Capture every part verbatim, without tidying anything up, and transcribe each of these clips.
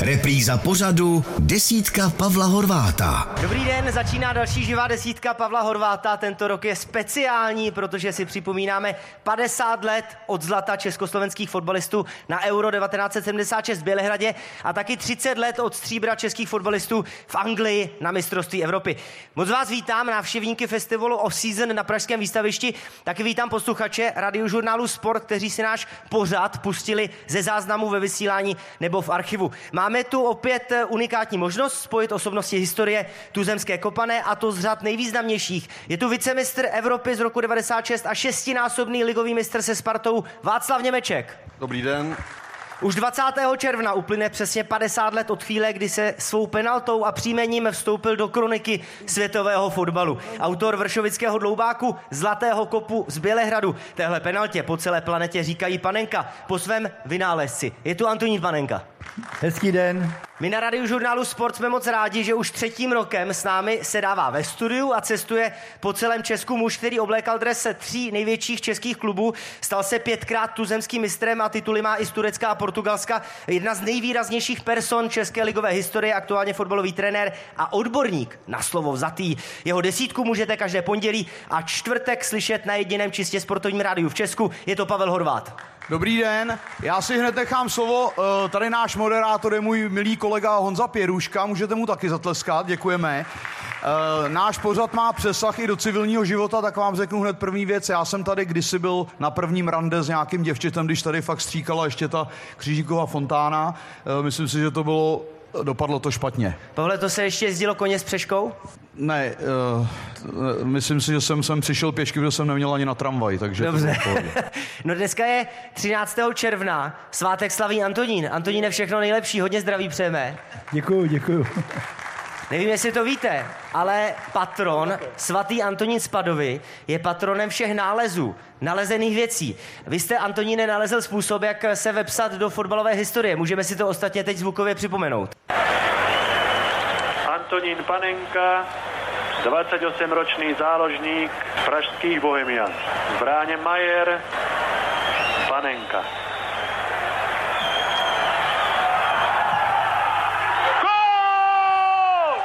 Repríza pořadu Desítka Pavla Horváta. Dobrý den, začíná další živá desítka Pavla Horváta. Tento rok je speciální, protože si připomínáme padesát let od zlata československých fotbalistů na Euro devatenáct set sedmdesát šest v Bělehradě a taky třicet let od stříbra českých fotbalistů v Anglii na mistrovství Evropy. Moc vás vítám, návštěvníky festivalu Off Season na pražském výstavišti. Taky vítám posluchače radiožurnálu Sport, kteří si náš pořad pustili ze záznamu ve vysílání nebo v archivu. Máme tu opět unikátní možnost spojit osobnosti historie tuzemské kopané, a to z řad nejvýznamnějších. Je tu vicemistr Evropy z roku devadesát šest a šestinásobný ligový mistr se Spartou Václav Němeček. Dobrý den. Už dvacátého června uplyne přesně padesát let od chvíle, kdy se svou penaltou a příjmením vstoupil do kroniky světového fotbalu. Autor vršovického dloubáku Zlatého kopu z Bělehradu. Téhle penaltě po celé planetě říkají Panenka po svém vynálezci. Je tu Antonín Panenka. Hezký den. My na radiožurnálu Sport jsme moc rádi, že už třetím rokem s námi sedává ve studiu a cestuje po celém Česku muž, který oblékal dres tří největších českých klubů, stal se pětkrát tuzemským mistrem a tituly má i z Turecka a Portugalska. Jedna z nejvýraznějších person české ligové historie, aktuálně fotbalový trenér a odborník na slovo vzatý. Jeho desítku můžete každé pondělí a čtvrtek slyšet na jediném čistě sportovním rádiu v Česku. Je to Pavel Horvát. Dobrý den, já si hned nechám slovo, tady náš moderátor je můj milý kolega Honza Pěruška, můžete mu taky zatleskat, děkujeme. Náš pořad má přesah i do civilního života, tak vám řeknu hned první věc. Já jsem tady kdysi byl na prvním rande s nějakým děvčetem, když tady fakt stříkala ještě ta Křížíková fontána. Myslím si, že to bylo, dopadlo to špatně. Pavle, to se ještě jezdilo koně s přeškou? Ne, uh, myslím si, že jsem sem přišel pěšky, protože jsem neměl ani na tramvaj, takže... Dobře. No dneska je třináctého června, svátek slaví Antonín. Antoníne, všechno nejlepší, hodně zdraví přejeme. Děkuju, děkuju. Nevím, jestli to víte, ale patron svatý Antonín z Padovy je patronem všech nálezů, nalezených věcí. Vy jste, Antoníne, nalezl způsob, jak se vepsat do fotbalové historie. Můžeme si to ostatně teď zvukově připomenout. Antonín Panenka, dvadsaťosemročný záložník pražských Bohemians. V bráně Majer, Panenka. Gól!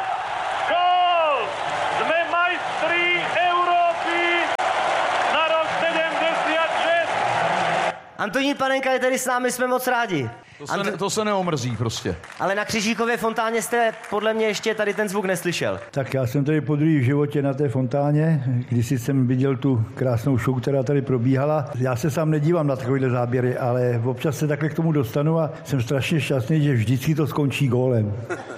Gól! Jsme majstri Evropy na rok sedmdesát šest. Antonín Panenka je tady s námi, jsme moc rádi. To se, ne, to se neomrzí prostě. Ale na Křížíkově fontáně jste podle mě ještě tady ten zvuk neslyšel. Tak já jsem tady podruhé v životě na té fontáně, když jsem viděl tu krásnou show, která tady probíhala. Já se sám nedívám na takovéhle záběry, ale občas se takhle k tomu dostanu a jsem strašně šťastný, že vždycky to skončí gólem.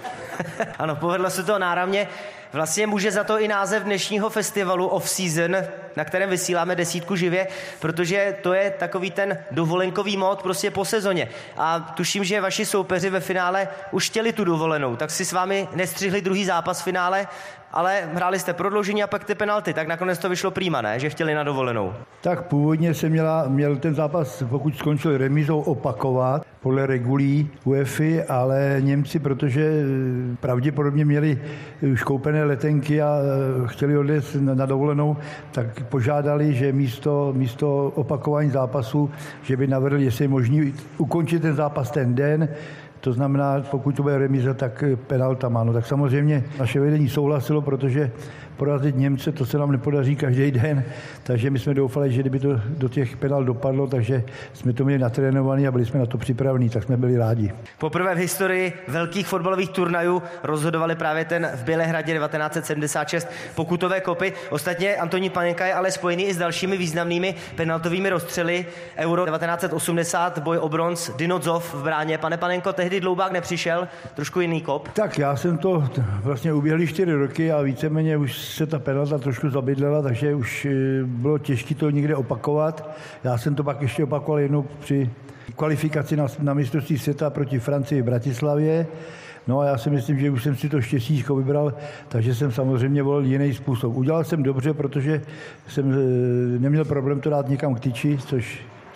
Ano, povedlo se to náramně. Vlastně může za to i název dnešního festivalu Off Season, na kterém vysíláme desítku živě, protože to je takový ten dovolenkový mód prostě po sezóně. A tuším, že vaši soupeři ve finále už chtěli tu dovolenou, tak si s vámi nestřihli druhý zápas v finále, ale hráli jste prodloužení a pak ty penalty, tak nakonec to vyšlo prýma, ne? Že chtěli na dovolenou. Tak původně se měla, měl ten zápas, pokud skončil remízou, opakovat podle regulí UEFA, ale Němci, protože pravděpodobně měli už koupené letenky a chtěli odjet na dovolenou, tak požádali, že místo, místo opakování zápasu, že by navrhli, jestli je možný ukončit ten zápas ten den. To znamená, pokud to bude remíza, tak penaltama. No tak samozřejmě naše vedení souhlasilo, protože porazit Němce, to se nám nepodaří každý den, takže my jsme doufali, že kdyby to do těch penalt dopadlo, takže jsme to měli natrénovaný a byli jsme na to připravení, tak jsme byli rádi. Poprvé v historii velkých fotbalových turnajů rozhodovali právě ten v Bělehradě devatenáct set sedmdesát šest pokutové kopy. Ostatně Antonín Panenka je ale spojený i s dalšími významnými penaltovými rozstřely. Euro devatenáct set osmdesát, boj o bronz, Dinozov v bráně. Pane Panenko, tehdy dloubák nepřišel, trošku jiný kop. Tak já jsem to vlastně uběhli čtyři roky a víceméně už se ta penalta trošku zabydlela, takže už bylo těžké to někde opakovat. Já jsem to pak ještě opakoval jednou při kvalifikaci na, na mistrovství světa proti Francii v Bratislavě. No a já si myslím, že už jsem si to štěstíčko vybral, takže jsem samozřejmě volil jiný způsob. Udělal jsem dobře, protože jsem neměl problém to dát někam k tyči, což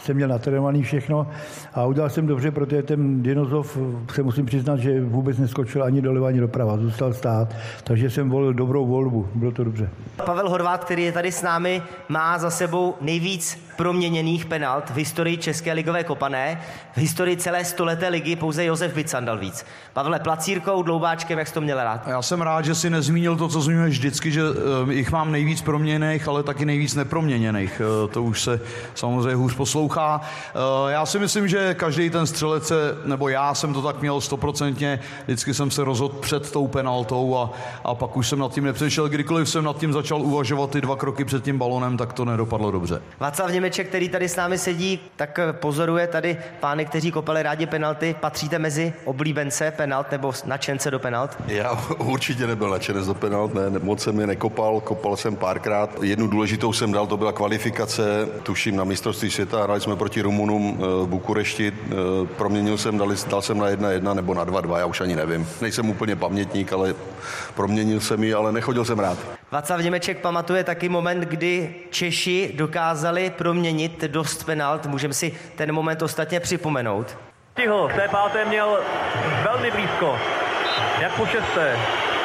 jsem měl natrénovaný všechno a udělal jsem dobře, protože ten Dinozov, se musím přiznat, že vůbec neskočil ani doleva, ani doprava, zůstal stát, takže jsem volil dobrou volbu, bylo to dobře. Pavel Horváth, který je tady s námi, má za sebou nejvíc proměněných penalt v historii České ligové kopané. V historii celé stoleté ligy pouze Josef Bicandal víc. Pavle, placírkou, dloubáčkem, jak jsi to měl rád? Já jsem rád, že si nezmínil to, co zmiňuješ vždycky, že uh, jich mám nejvíc proměněných, ale taky nejvíc neproměněných. Uh, to už se samozřejmě hůř poslouchá. Uh, já si myslím, že každý ten střelec, se, nebo já jsem to tak měl stoprocentně, vždycky jsem se rozhodl před tou penaltou a, a pak už jsem nad tím nepřemýšlel. Kdykoliv jsem nad tím začal uvažovat ty dva kroky před tím balonem, tak to nedopadlo dobře. Václav Němeček, který tady s námi sedí, tak pozoruje tady pány, kteří kopali rádi penalty. Patříte mezi oblíbence penalt nebo nadšence do penalt? Já určitě nebyl nadšenec do penalt, ne, moc jsem je nekopal, kopal jsem párkrát. Jednu důležitou jsem dal, to byla kvalifikace, tuším na mistrovství světa, hráli jsme proti Rumunům v Bukurešti, proměnil jsem, dal, dal jsem na jedna jedna nebo na dva dva, já už ani nevím. Nejsem úplně pamětník, ale proměnil jsem ji, ale nechodil jsem rád. Václav Němeček pamatuje taky moment, kdy Češi dokázali proměnit dost penalt. Můžeme si ten moment ostatně připomenout. Stihl, v té páté měl velmi blízko. Jak po šesté.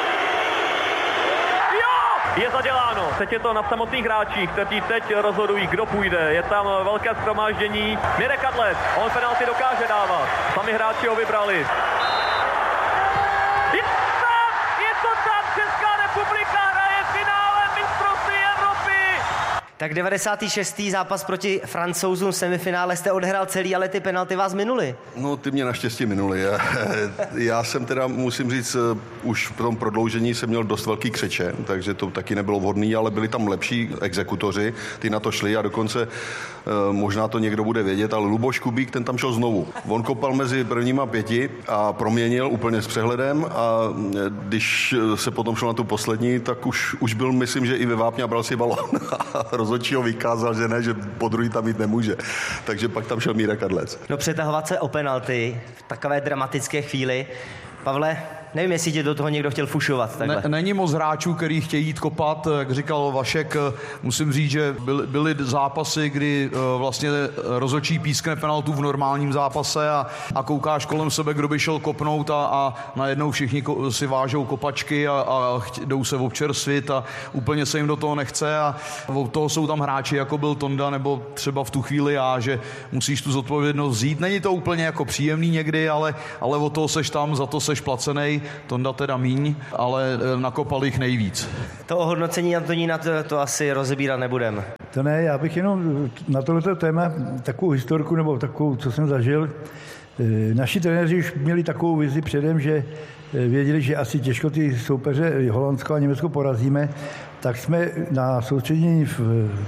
Jo! Je zaděláno. Teď je to na samotných hráčích, kteří teď rozhodují, kdo půjde. Je tam velké shromáždění. Mirek Adlet, on penalty dokáže dávat. Sami hráči ho vybrali. Je to tam! Je to tam! Česká republika hraje finále mistrovství Evropy! Tak devadesátý šestý zápas proti Francouzům v semifinále jste odehrál celý, ale ty penalty vás minuly. No, ty mě naštěstí minuly. Já, já jsem teda, musím říct, už v tom prodloužení jsem měl dost velký křeče, takže to taky nebylo vhodný, ale byli tam lepší exekutoři, ty na to šli a dokonce možná to někdo bude vědět, ale Luboš Kubík, ten tam šel znovu. On kopal mezi prvníma pěti a proměnil úplně s přehledem a když se potom šel na tu poslední, tak už, už byl, myslím, že i ve vápně a bral si balón a rozhodčí ho vykázal, že ne, že po druhý tam jít nemůže. Takže pak tam šel Mírek Adlec. No, přetahovat se o penalty v takové dramatické chvíli. Pavle, nevím, jestli tě do toho někdo chtěl fušovat. Ne, není moc hráčů, který chtějí jít kopat, jak říkal Vašek. Musím říct, že byly, byly zápasy, kdy vlastně rozhodčí pískne penaltu v normálním zápase a, a koukáš kolem sebe, kdo by šel kopnout a, a najednou všichni ko, si vážou kopačky a, a chtě, jdou se občerstvit a úplně se jim do toho nechce a od toho jsou tam hráči, jako byl Tonda nebo třeba v tu chvíli já, že musíš tu zodpovědnost vzít. Není to úplně jako příjemný někdy, ale, ale od toho seš tam, za to seš placenej. Tonda teda míň, ale nakopal jich nejvíc. To ohodnocení Antonína, to, to asi rozebírat nebudeme. To ne, já bych jenom na tohleto téma takovou historku, nebo takovou, co jsem zažil. Naši trenéři už měli takovou vizi předem, že věděli, že asi těžko ty soupeře Holandsko a Německo porazíme, tak jsme na soustředění v,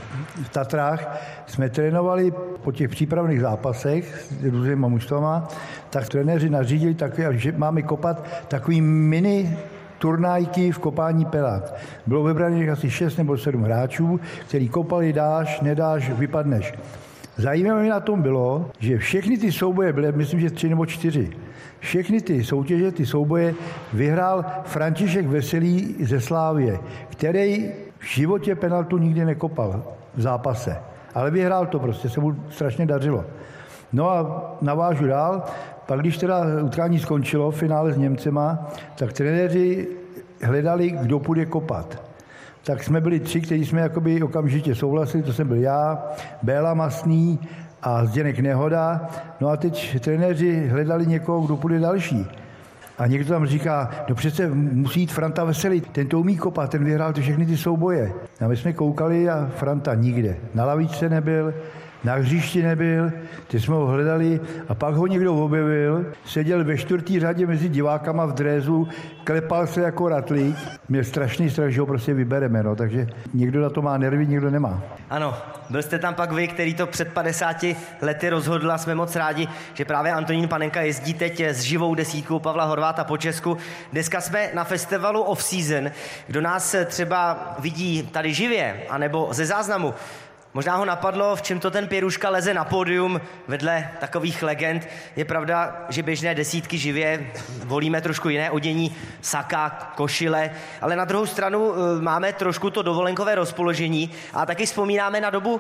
v Tatrách jsme trénovali po těch přípravných zápasech s různýma mužstvama, tak trenéři nařídili takové, že máme kopat takový mini turnajky v kopání penalt. Bylo vybraných asi šest nebo sedm hráčů, který kopali, dáš, nedáš, vypadneš. Zajímavé na tom bylo, že všechny ty souboje byly, myslím, že tři nebo čtyři. Všechny ty soutěže, ty souboje vyhrál František Veselý ze Slávie, který v životě penaltu nikdy nekopal v zápase. Ale vyhrál to prostě, se mu strašně dařilo. No a navážu dál, pak když teda utkání skončilo v finále s Němcema, tak trenéři hledali, kdo půjde kopat. Tak jsme byli tři, kteří jsme jakoby okamžitě souhlasili, to jsem byl já, Béla Masný a Zdeněk Nehoda. No a teď trenéři hledali někoho, kdo půjde další. A někdo tam říká, no přece musí jít Franta Veselý, ten to umí kopat, ten vyhrál ty všechny ty souboje. A my jsme koukali a Franta nikde. Na lavičce nebyl, na hřišti nebyl, ty jsme ho hledali a pak ho někdo objevil, seděl ve čtvrtý řadě mezi divákama v drézu, klepal se jako ratlík. Měl strašný strach, že ho prostě vybereme, no, takže někdo na to má nervy, někdo nemá. Ano, byl jste tam pak vy, který to před padesáti lety rozhodl a jsme moc rádi, že právě Antonín Panenka jezdí teď s živou desítkou Pavla Horváta po Česku. Dneska jsme na festivalu Off Season. Kdo nás třeba vidí tady živě, anebo ze záznamu, možná ho napadlo, v čem to ten Pěruška leze na pódium vedle takových legend. Je pravda, že běžné desítky živě volíme trošku jiné odění, saka, košile, ale na druhou stranu máme trošku to dovolenkové rozpoložení a taky vzpomínáme na dobu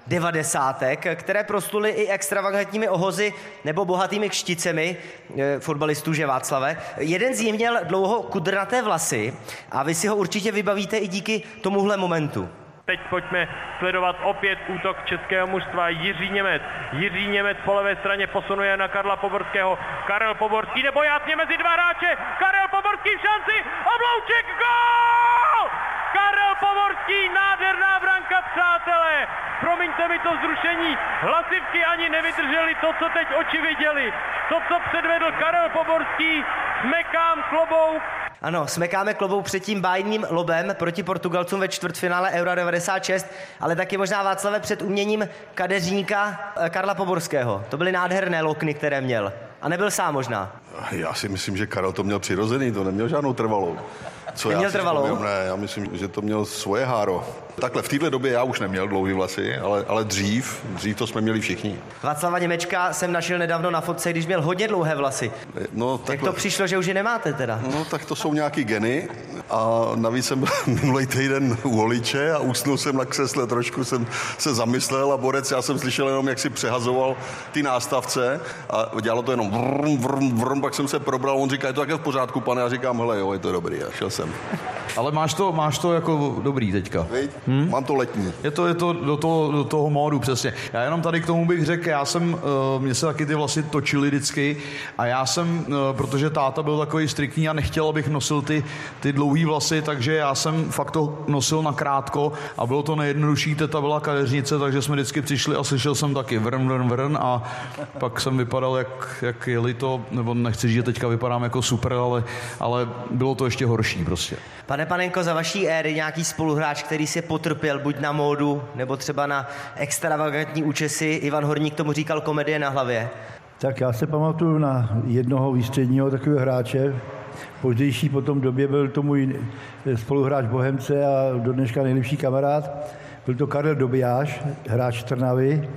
devadesátek, které prosluly i extravagantními ohozy nebo bohatými kšticemi e, fotbalistů, že Václave. Jeden z nich měl dlouho kudrnaté vlasy a vy si ho určitě vybavíte i díky tomuhle momentu. Teď pojďme sledovat opět útok českého mužstva. Jiří Němec. Jiří Němec po levé straně posunuje na Karla Poborského. Karel Poborský nebo jasně mezi dva hráče. Karel Poborský v šanci. Oblouček, gól! Karel Poborský, nádherná branka, přátelé. Promiňte mi to vzrušení. Hlasivky ani nevydrželi to, co teď oči viděli. To, co předvedl Karel Poborský, smekám klobouk. Ano, smekáme klobouk před tím bájným lobem proti Portugalcům ve čtvrtfinále Eura devadesát šest, ale taky možná, Václave, před uměním kadeřníka Karla Poborského. To byly nádherné lokny, které měl. A nebyl sám možná. Já si myslím, že Karel to měl přirozený, to neměl žádnou trvalou. Co Neměl já trvalou? Vzpomínám, ne, já myslím, že to měl svoje háro. Takhle, v této době já už neměl dlouhý vlasy, ale, ale dřív, dřív to jsme měli všichni. Václava Němečka jsem našel nedávno na fotce, když měl hodně dlouhé vlasy. No, takhle. Jak to přišlo, že už je nemáte teda? No, tak to jsou nějaký geny a navíc jsem byl minulý týden u holiče a usnul jsem na křesle, trošku jsem se zamyslel a borec, já jsem slyšel jenom, jak si přehazoval ty nástavce a dělalo to jenom vrm, vrm, vrm, pak jsem se probral, on říká, je to také v pořádku, pane, já říkám, hele, jo, je to dobrý, a šel jsem. Ale máš to, máš to jako dobrý teďka. Hmm? Mám to letní. Je to, je to do toho, do toho módu, přesně. Já jenom tady k tomu bych řekl, já jsem, uh, mně se taky ty vlasy točily vždycky a já jsem, uh, protože táta byl takový striktní a nechtěl, abych nosil ty, ty dlouhý vlasy, takže já jsem fakt to nosil na krátko a bylo to nejjednodušší, teta byla kadeřnice, takže jsme vždycky přišli a slyšel jsem taky vrn, vrn, vrn a pak jsem vypadal, jak, jak jeli to, nebo nechci říct, že teďka vypadám jako super, ale, ale bylo to ještě horší prostě. Pane Panenko, za vaší éry nějaký spoluhráč, který si potrpěl buď na módu, nebo třeba na extravagantní účesy, Ivan Horník tomu říkal komedie na hlavě. Tak já se pamatuju na jednoho výstředního takového hráče. Pozdější po tom době byl to můj spoluhráč Bohemce a do dneška nejlepší kamarád. Byl to Karel Dobijáš, hráč Trnavy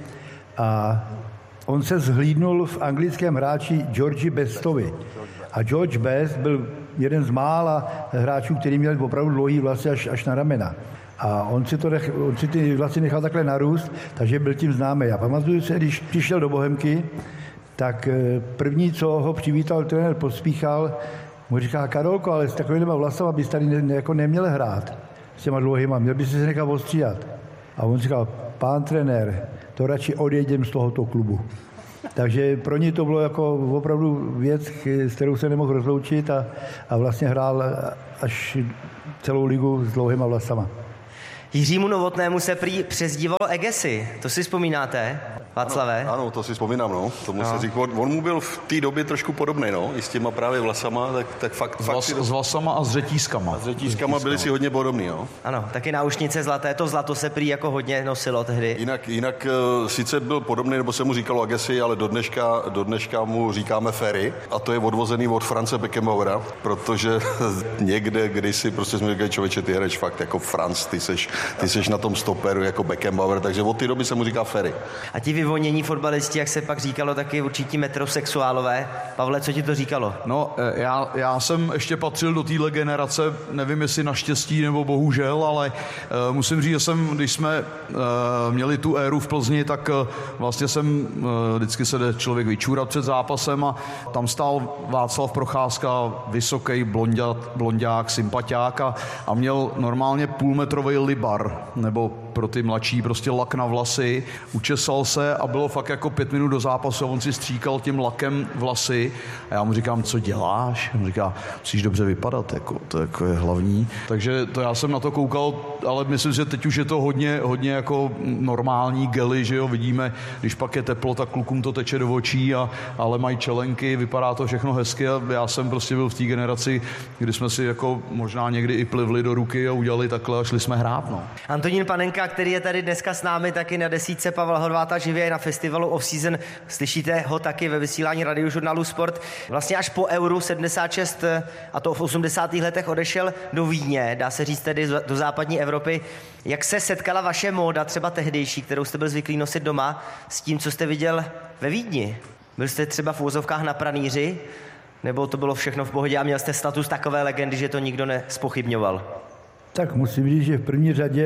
a on se zhlídnul v anglickém hráči Georgi Bestovi. A George Best byl jeden z mála hráčů, který měl opravdu dlouhý vlasy až, až na ramena. A on si, to nech, on si ty vlasy nechal takhle narůst, takže byl tím známý. Já pamatuju se, když přišel do Bohemky, tak první, co ho přivítal trenér Pospíchal, mu říká, Karolko, ale s takovýma vlasama bys tady ne, jako neměl hrát. S těma dlouhýma, měl bys se nechat ostříhat. A on říkal, pán trenér, to radši odjedem z tohoto klubu. Takže pro ně to bylo jako opravdu věc, s kterou se nemohl rozloučit a, a vlastně hrál až celou ligu s dlouhýma vlasama. Jiřímu Novotnému se prý přezdívalo Egesi. To si vzpomínáte, Václave? Ano, ano, to si vzpomínám, no. Tomu no. se říkal, on mu byl v té době trošku podobný, no. I s těma právě vlasama, tak, tak fakt... S, fakt vlas, si... s vlasama a s řetízkama. S řetízkama byli si hodně podobný, no. Ano, taky náušnice zlaté, to zlato se prý jako hodně nosilo tehdy. Jinak, jinak uh, sice byl podobný, nebo se mu říkalo Agassi, ale do dneška, do dneška mu říkáme Ferry a to je odvozený od France Beckenbauera, protože někde, kdysi prostě jsme říkali, člověče, ty hraješ fakt jako Franz, ty seš, ty seš na tom stoperu jako Beckenbauer, takže od té doby se mu říká Ferry. A ti vyvonění fotbalisti, jak se pak říkalo, taky určití metrosexuálové. Pavle, co ti to říkalo? No, já, já jsem ještě patřil do téhle generace, nevím, jestli naštěstí nebo bohužel, ale uh, musím říct, že jsem, když jsme uh, měli tu éru v Plzni, tak uh, vlastně jsem, uh, vždycky se jde člověk vyčůrat před zápasem a tam stál Václav Procházka, vysoký blonďák, blonďák sympatiák a, a měl normálně půlmetrový libar, nebo pro ty mladší prostě lak na vlasy, učesal se a bylo fakt jako pět minut do zápasu a on si stříkal tím lakem vlasy a já mu říkám, co děláš? On říká, musíš dobře vypadat, jako, to jako je hlavní. Takže to já jsem na to koukal, ale myslím, že teď už je to hodně, hodně jako normální gely, že jo, vidíme, když pak je teplo, tak klukům to teče do očí, a, ale mají čelenky, vypadá to všechno hezky a já jsem prostě byl v té generaci, kdy jsme si jako možná někdy i plivli do ruky a udělali takhle a šli jsme hrát, no. Antonín Panenka, který je tady dneska s námi taky na desítce Pavla Horváta živě na festivalu Off Season. Slyšíte ho taky ve vysílání Radiožurnálu Sport. Vlastně až po Euru sedmdesát šest a to v osmdesátých letech odešel do Vídně, dá se říct tedy do západní Evropy. Jak se setkala vaše móda, třeba tehdejší, kterou jste byl zvyklý nosit doma, s tím, co jste viděl ve Vídni? Byl jste třeba v úvozovkách na pranýři? Nebo to bylo všechno v pohodě a měl jste status takové legendy, že to nikdo nespochybňoval? Tak musím říct, že v první řadě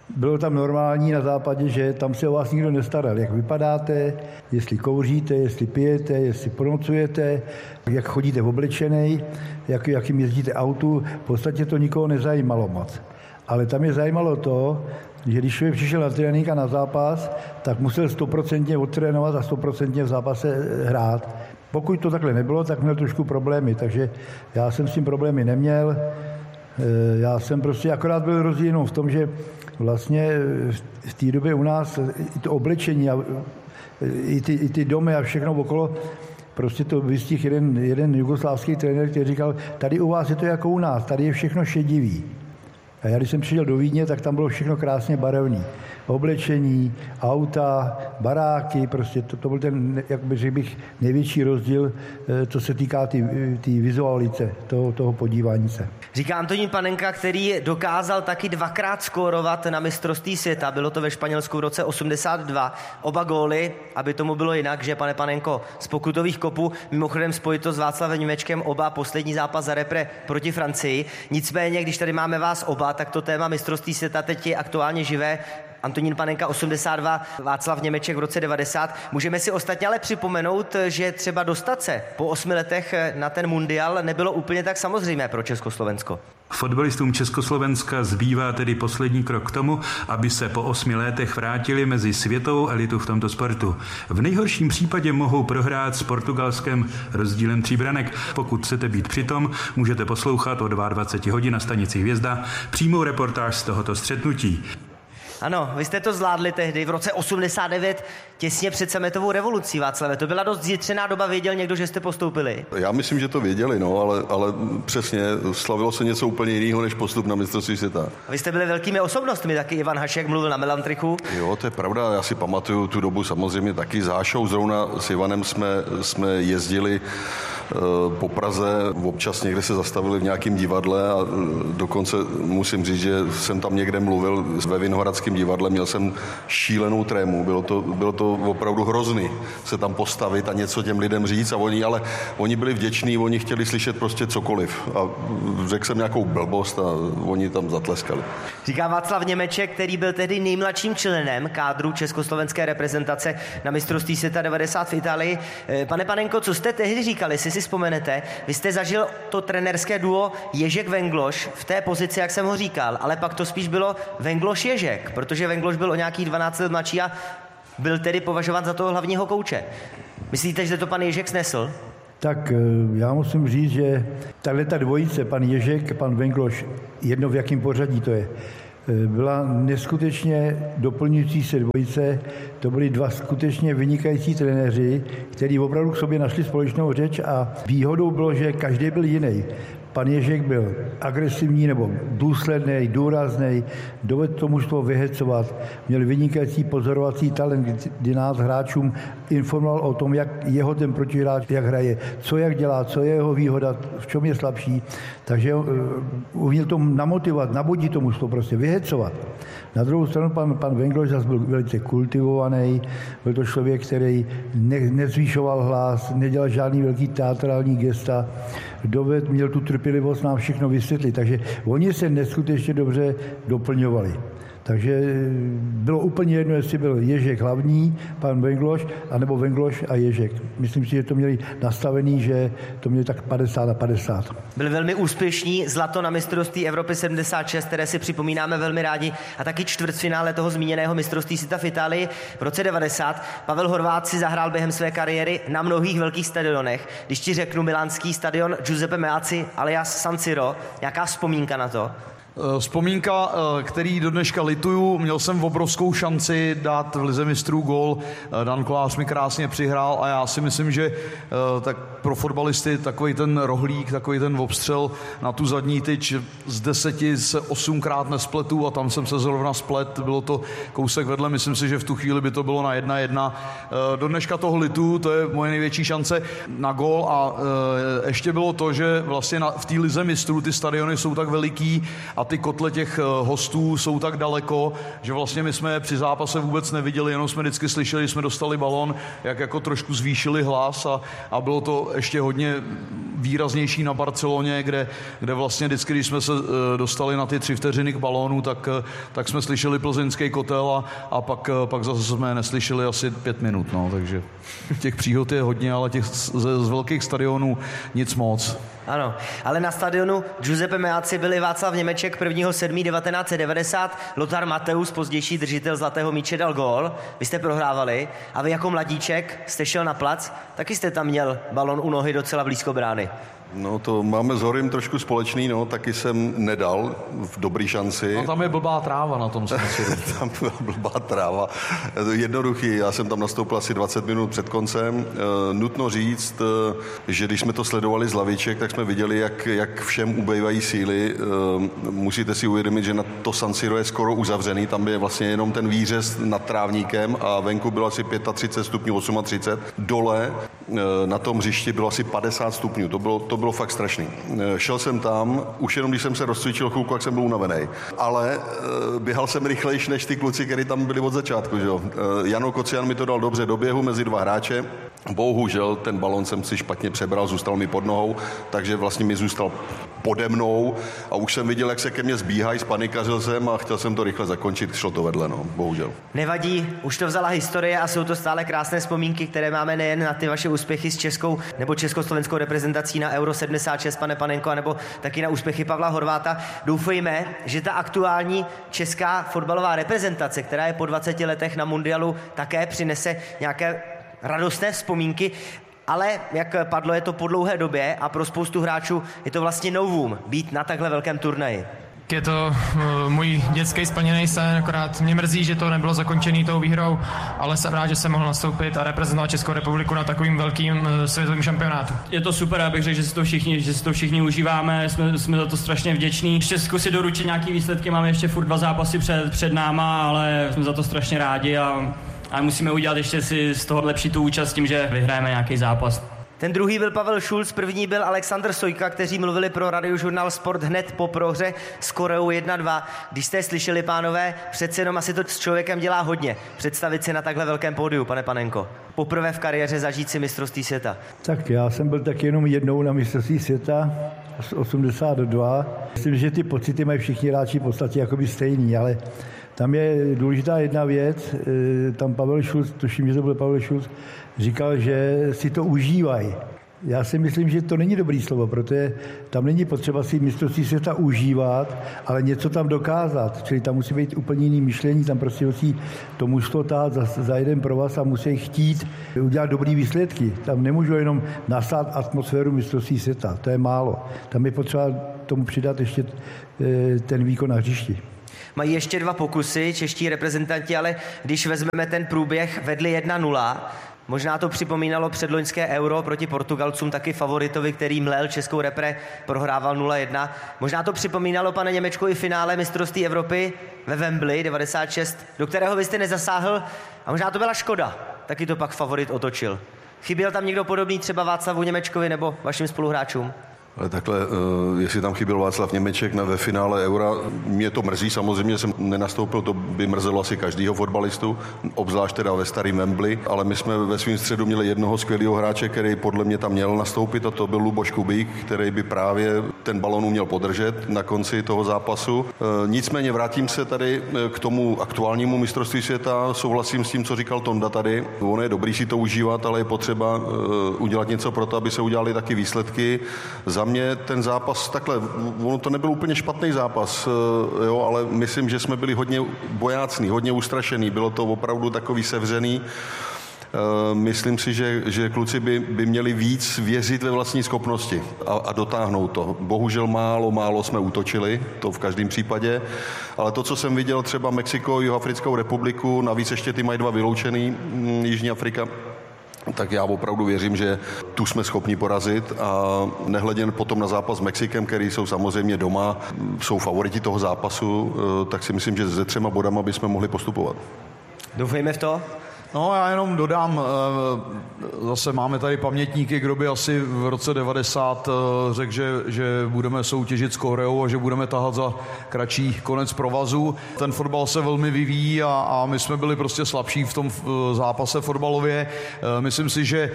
Bylo tam normální na západě, že tam se o vás nikdo nestaral, jak vypadáte, jestli kouříte, jestli pijete, jestli pronocujete, jak chodíte oblečenej, jak, jakým jezdíte autu. V podstatě to nikoho nezajímalo moc. Ale tam je zajímalo to, že když člověk přišel na trénink a na zápas, tak musel stoprocentně odtrénovat a stoprocentně v zápase hrát. Pokud to takhle nebylo, tak měl trošku problémy, takže já jsem s tím problémy neměl. Já jsem prostě akorát byl rozdíl jenom v tom, že vlastně v té době u nás i to oblečení a i ty, i ty domy a všechno okolo, prostě to vystihl jeden, jeden jugoslávský trenér, který říkal, tady u vás je to jako u nás, tady je všechno šedivý. A já když jsem přišel do Vídně, tak tam bylo všechno krásně barevný. Oblečení, auta, baráky, prostě to, to byl ten, jak bych řekl bych, největší rozdíl, co se týká té tý, tý vizualice, toho, toho podívání se. Říká Antonín Panenka, který dokázal taky dvakrát skórovat na mistrovství světa. Bylo to ve Španělsku v roce osmdesát dva. Oba góly, aby tomu bylo jinak, že pane Panenko, z pokutových kopů, mimochodem spojito s Václavem Němečkem, oba poslední zápas za repre proti Francii. Nicméně, když tady máme vás oba, tak to téma mistrovství světa teď je aktuálně živé. Antonín Panenka osmdesát dva, Václav Němeček v roce devadesát. Můžeme si ostatně ale připomenout, že třeba dostat se po osmi letech na ten mundial nebylo úplně tak samozřejmé pro Československo. Fotbalistům Československa zbývá tedy poslední krok k tomu, aby se po osmi letech vrátili mezi světovou elitu v tomto sportu. V nejhorším případě mohou prohrát s Portugalskem rozdílem tří branek. Pokud chcete být přitom, můžete poslouchat o dvacet dva hodin na stanici Hvězda přímou reportáž z tohoto střetnutí. Ano, vy jste to zvládli tehdy v roce osmdesát devět, těsně před sametovou revolucí, Václave. To byla dost zjitřená doba, věděl někdo, že jste postoupili? Já myslím, že to věděli, no, ale, ale přesně, slavilo se něco úplně jiného než postup na mistrovství světa. Vy jste byli velkými osobnostmi, taky Ivan Hašek mluvil na Melantrichu. Jo, to je pravda, já si pamatuju tu dobu samozřejmě taky s Hášou, zrovna s Ivanem jsme, jsme jezdili po Praze, občas někde se zastavili v nějakém divadle a dokonce musím říct, že jsem tam někde mluvil ve Vinohradském divadle, měl jsem šílenou trému, bylo to, bylo to opravdu hrozný se tam postavit a něco těm lidem říct a oni, ale oni byli vděční, oni chtěli slyšet prostě cokoliv a řekl jsem nějakou blbost a oni tam zatleskali. Říká Václav Němeček, který byl tehdy nejmladším členem kádru československé reprezentace na mistrovství světa devadesát v Itálii. Pane Panenko, co jste tehdy říkali, si si vzpomenete, vy jste zažil to trenérské duo Ježek-Vengloš v té pozici, jak jsem ho říkal, ale pak to spíš bylo Vengloš-Ježek, protože Vengloš byl o nějakých dvanáct let mladší a byl tedy považován za toho hlavního kouče. Myslíte, že to pan Ježek snesl? Tak já musím říct, že tahle ta dvojice, pan Ježek, pan Vengloš, jedno v jakém pořadí to je, byla neskutečně doplňující se dvojice. To byli dva skutečně vynikající trenéři, kteří opravdu k sobě našli společnou řeč a výhodou bylo, že každý byl jiný. Pan Ježek byl agresivní nebo důsledný, důrazný, dovedl to mužstvo vyhecovat, měl vynikající pozorovací talent, kdy nás hráčům informoval o tom, jak jeho ten protihráč, jak hraje, co jak dělá, co je jeho výhoda, v čem je slabší. Takže uh, uměl to namotivovat, nabudit to mužstvo, prostě vyhecovat. Na druhou stranu pan, pan Vengloš zase byl velice kultivovaný, byl to člověk, který ne, nezvýšoval hlas, nedělal žádný velký teatrální gesta, doved, měl tu trpělivost nám všechno vysvětlit, takže oni se neskutečně dobře doplňovali. Takže bylo úplně jedno, jestli byl Ježek hlavní, pan Vengloš, anebo Vengloš a Ježek. Myslím si, že to měli nastavený, že to měli tak padesát na padesát. Byl velmi úspěšný, zlato na mistrovství Evropy sedmdesát šest, které si připomínáme velmi rádi, a taky čtvrtfinále toho zmíněného mistrovství světa v Itálii v roce devadesát. Pavel Horváth si zahrál během své kariéry na mnohých velkých stadionech. Když ti řeknu milánský stadion Giuseppe Meazza alias San Siro, jaká vzpomínka na to? Vzpomínka, který do dneška lituju, měl jsem obrovskou šanci dát v lize mistrů gól, Dan Kolář mi krásně přihrál a já si myslím, že tak pro fotbalisty takový ten rohlík, takový ten obstřel na tu zadní tyč z deseti se osmkrát nespletu a tam jsem se zrovna splet, bylo to kousek vedle, myslím si, že v tu chvíli by to bylo na jedna jedna. Do dneška toho lituju, to je moje největší šance na gól a ještě bylo to, že vlastně na, v té lize mistrů ty stadiony jsou tak veliký a ty kotle těch hostů jsou tak daleko, že vlastně my jsme při zápase vůbec neviděli, jenom jsme vždycky slyšeli, jsme dostali balon, jak jako trošku zvýšili hlas a, a bylo to ještě hodně výraznější na Barceloně, kde, kde vlastně vždycky, když jsme se dostali na ty tři vteřiny k balónu, tak, tak jsme slyšeli plzeňský kotel a, a pak, pak zase jsme neslyšeli asi pět minut. No, takže těch příhod je hodně, ale těch z, z velkých stadionů nic moc. Ano, ale na stadionu Giuseppe Meazza byli Václav Němeček prvního sedmého devatenáct set devadesát, Lothar Matthäus, pozdější držitel zlatého míče, dal gól, vy jste prohrávali a vy jako mladíček jste šel na plac, taky jste tam měl balon u nohy docela blízko brány. No to máme s Horym trošku společný, no, taky jsem nedal v dobrý šanci. No tam je blbá tráva na tom smyslu. Tam byla blbá tráva. Jednoduchý, já jsem tam nastoupil asi dvacet minut před koncem. E, nutno říct, e, že když jsme to sledovali z laviček, tak jsme viděli, jak, jak všem ubejvají síly. E, musíte si uvědomit, že na to San Siro je skoro uzavřený, tam je vlastně jenom ten výřez nad trávníkem a venku bylo asi třicet pět stupňů, třicet osm. Dole e, na tom hřišti bylo asi padesát stupňů. To bylo, to bylo fakt strašný. Šel jsem tam, už jenom když jsem se rozcvičil chvilku, jak jsem byl unavený. Ale e, běhal jsem rychlejš než ty kluci, kteří tam byli od začátku. Že? E, Jano Kocian mi to dal dobře do běhu mezi dva hráče. Bohužel ten balon jsem si špatně přebral, zůstal mi pod nohou, takže vlastně mi zůstal pode mnou a už jsem viděl, jak se ke mně zbíhají, spanikařil jsem a chtěl jsem to rychle zakončit, šlo to vedle, no, bohužel. Nevadí, už to vzala historie a jsou to stále krásné vzpomínky, které máme nejen na ty vaše úspěchy s českou nebo československou reprezentací na Euro sedmdesát šest, pane Panenko, nebo taky na úspěchy Pavla Horváta. Doufejme, že ta aktuální česká fotbalová reprezentace, která je po dvaceti letech na mundialu, také přinese nějaké radostné vzpomínky, ale jak padlo, je to po dlouhé době a pro spoustu hráčů je to vlastně novum být na takhle velkém turnaji. Je to uh, můj dětský splněný sen, akorát mě mrzí, že to nebylo zakončený tou výhrou, ale jsem rád, že jsem mohl nastoupit a reprezentovat Českou republiku na takovým velkým uh, světovým šampionátu. Je to super, abych řekl, že si to všichni, že si to všichni užíváme, jsme, jsme za to strašně vděční. Ještě zkusit doručit nějaký výsledky, máme ještě furt dva zápasy před, před náma, ale jsme za to strašně rádi a, a musíme udělat ještě si z toho lepší tu účast tím, že vyhrajeme nějaký zápas. Ten druhý byl Pavel Šulc, první byl Alexandr Sojka, kteří mluvili pro Radiožurnál Sport hned po prohře s Koreou jedna dva. Když jste slyšeli, pánové, přece jenom asi to s člověkem dělá hodně. Představit si na takhle velkém pódiu, pane Panenko. Poprvé v kariéře zažít si mistrovství světa. Tak já jsem byl tak jenom jednou na mistrovství světa z osmdesát dva. Myslím, že ty pocity mají všichni hráči v podstatě jakoby stejný, ale tam je důležitá jedna věc. Tam Pavel Šulc, tuším, že to byl Pavel Šulc, říkal, že si to užívají. Já si myslím, že to není dobrý slovo, protože tam není potřeba si mistrovství světa užívat, ale něco tam dokázat. Čili tam musí být úplně jiný myšlení, tam prostě musí to mužstvo tát za, za jeden provaz a musí chtít udělat dobrý výsledky. Tam nemůžu jenom nasát atmosféru mistrovství světa, to je málo. Tam je potřeba tomu přidat ještě ten výkon na hřišti. Mají ještě dva pokusy, čeští reprezentanti, ale když vezmeme ten průběh, vedli jedna nula. Možná to připomínalo předloňské Euro proti Portugalcům, taky favoritovi, který mlel českou repre, prohrával nula jedna. Možná to připomínalo, pane Němečku, i finále mistrovství Evropy ve Wembley devadesát šest, do kterého vy jste nezasáhl a možná to byla škoda. Taky to pak favorit otočil. Chyběl tam někdo podobný, třeba Václavu Němečkovi nebo vašim spoluhráčům? Ale takhle, jestli tam chyběl Václav Němeček na ve finále Eura, mě to mrzí, samozřejmě jsem nenastoupil, to by mrzelo asi každýho fotbalistu, obzvlášť teda ve starém Wembley, ale my jsme ve svém středu měli jednoho skvělého hráče, který podle mě tam měl nastoupit, a to byl Luboš Kubík, který by právě ten balon uměl podržet na konci toho zápasu. Nicméně vrátím se tady k tomu aktuálnímu mistrovství světa, souhlasím s tím, co říkal Tonda tady. Ono je dobrý si to užívat, ale je potřeba udělat něco pro to, aby se udělali taky výsledky. Za mě ten zápas, takhle, ono to nebyl úplně špatný zápas, jo, ale myslím, že jsme byli hodně bojácní, hodně ustrašený, bylo to opravdu takový sevřený. Myslím si, že, že kluci by, by měli víc věřit ve vlastní schopnosti a, a dotáhnout to. Bohužel málo, málo jsme útočili, to v každém případě, ale to, co jsem viděl třeba Mexiko, Jihoafrickou republiku, navíc ještě ty mají dva vyloučený, Jižní Afrika, tak já opravdu věřím, že tu jsme schopni porazit a nehledě potom na zápas s Mexikem, který jsou samozřejmě doma, jsou favoriti toho zápasu, tak si myslím, že se třema bodama bychom mohli postupovat. Doufejme v to. No já jenom dodám, zase máme tady pamětníky, kdo by asi v roce devadesát řekl, že, že budeme soutěžit s Koreou a že budeme tahat za kratší konec provazu. Ten fotbal se velmi vyvíjí a, a my jsme byli prostě slabší v tom zápase fotbalově. Myslím si, že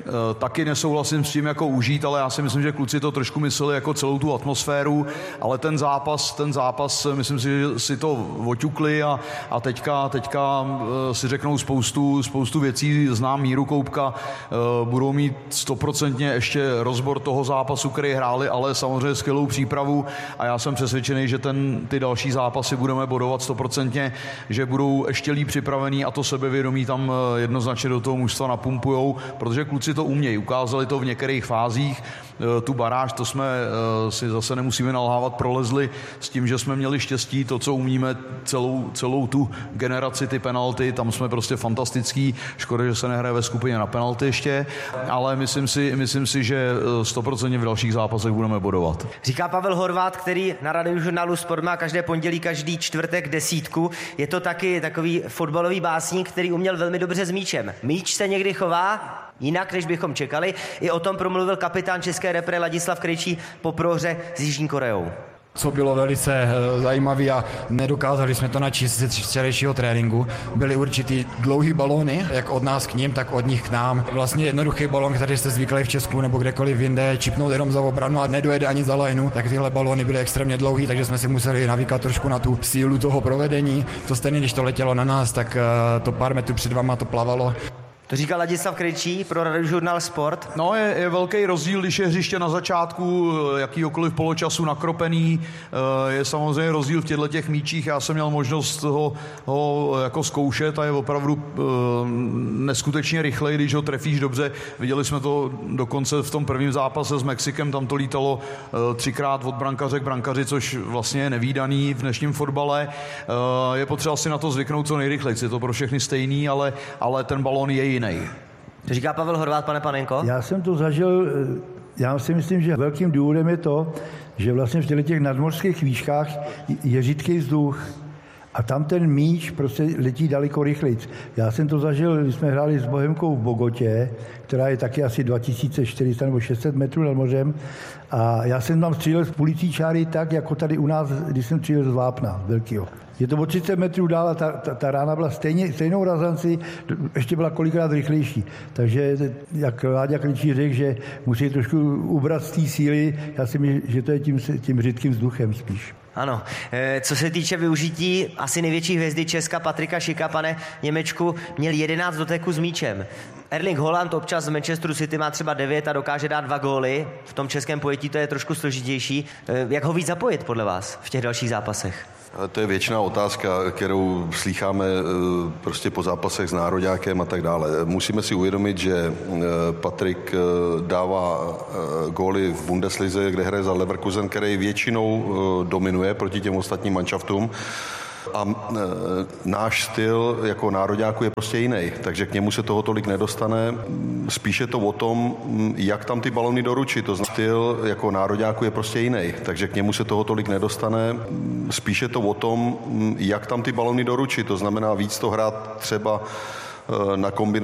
taky nesouhlasím s tím jako užít, ale já si myslím, že kluci to trošku mysleli jako celou tu atmosféru, ale ten zápas, ten zápas, myslím si, že si to oťukli a, a teďka, teďka si řeknou spoustu, spoustu věcí, znám Míru Koubka, budou mít stoprocentně ještě rozbor toho zápasu, který hráli, ale samozřejmě skvělou přípravu a já jsem přesvědčený, že ten, ty další zápasy budeme bodovat stoprocentně, že budou ještě líp připravený a to sebevědomí tam jednoznačně do toho mužstva napumpujou, protože kluci to umějí, ukázali to v některých fázích, tu baráž, to jsme si zase nemusíme nalhávat, prolezli s tím, že jsme měli štěstí, to, co umíme celou, celou tu generaci, ty penalty, tam jsme prostě fantastický, škoda, že se nehraje ve skupině na penalty ještě, ale myslím si, myslím si, že stoprocentně v dalších zápasech budeme bodovat. Říká Pavel Horváth, který na Radiožurnálu Sport má každé pondělí, každý čtvrtek desítku. Je to taky takový fotbalový básník, který uměl velmi dobře s míčem. Míč se někdy chová jinak, než bychom čekali. I o tom promluvil kapitán české repre Ladislav Krejčí po prohře s Jižní Koreou. Co bylo velice zajímavé a nedokázali jsme to načíst z včerejšího tréninku, byly určitý dlouhý balóny, jak od nás k ním, tak od nich k nám. Vlastně jednoduchý balón, který jste zvyklí v Česku nebo kdekoliv jinde, čipnout jenom za obranu a nedojede ani za lajnu, tak tyhle balóny byly extrémně dlouhý, takže jsme si museli navíkat trošku na tu sílu toho provedení. To stejně, když to letělo na nás, tak to pár metrů před váma to plavalo. To říkal Ladislav Krejčí pro Radiožurnál Sport. No, je, je velký rozdíl, když je hřiště na začátku jakýhokoliv poločasu nakropený. Je samozřejmě rozdíl v těchto těch míčích. Já jsem měl možnost ho, ho jako zkoušet a je opravdu neskutečně rychlej, když ho trefíš dobře. Viděli jsme to dokonce v tom prvním zápase s Mexikem, tam to lítalo třikrát od brankaře k brankaři, což vlastně je nevídaný v dnešním fotbale. Je potřeba si na to zvyknout co nejrychleji. Je to pro všechny stejný, ale, ale ten balón je jiný. To říká Pavel Horváth, pane Panenko? Já jsem to zažil, já si myslím, že velkým důvodem je to, že vlastně v těch nadmořských výškách je řídký vzduch a tam ten míč prostě letí daleko rychleji. Já jsem to zažil, když jsme hráli s Bohemkou v Bogotě, která je taky asi dva tisíce čtyři sta nebo šest set metrů nad mořem a já jsem tam střílel z půlicí čáry tak, jako tady u nás, když jsem střílel z Vápna velkýho. Je to o třicet metrů dál a ta, ta, ta rána byla stejně, stejnou razanci, ještě byla kolikrát rychlejší. Takže, jak Láďa Krejčí řekl, že musí trošku ubrat z té síly, já si myslím, že to je tím, tím řídkým vzduchem spíš. Ano. Co se týče využití asi největší hvězdy Česka Patrika Šika, pane Němečku, měl jedenáct doteků s míčem. Erling Haaland občas z Manchesteru City má třeba devět a dokáže dát dva góly. V tom českém pojetí to je trošku složitější. Jak ho víc zapojit podle vás v těch dalších zápasech? To je věčná otázka, kterou slýcháme prostě po zápasech s nároďákem a tak dále. Musíme si uvědomit, že Patrik dává góly v Bundeslize, kde hraje za Leverkusen, který většinou dominuje proti těm ostatním manšaftům. A e, náš styl jako nároďáku je prostě jiný, takže k němu se toho tolik nedostane. Spíše to o tom, jak tam ty balony doručit. To znamená, styl jako nároďáku je prostě jiný, takže k němu se toho tolik nedostane. Spíše to o tom, jak tam ty balony doručit. To znamená víc to hrát třeba e, na kombinaci